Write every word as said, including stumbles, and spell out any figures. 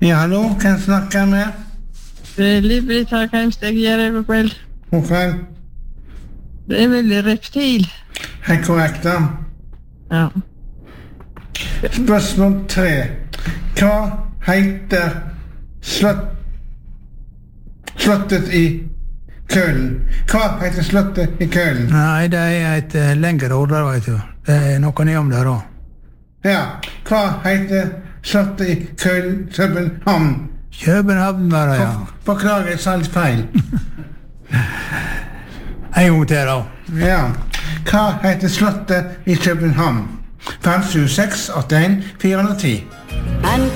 Ja, hallo, hvem snakker jeg med? Det er Liv-Britt Harkheimsteg, gjør jeg på kveld. God kveld. Det er vel reptil. Helt korrekt, da. Ja. Spørsmål tre. Hva heter slott... slottet i Kølen? Hva heter slottet i Kølen? Nei, det er et uh, lengre ord der, vet du. Det er noe nye om det da. Ja, hva heter slottet i Kølen, København? København var det, ja. Beklager, sa litt feil. En gang til da. Ja. Hva heter slottet i København? fem sju seks åtte en fire ti.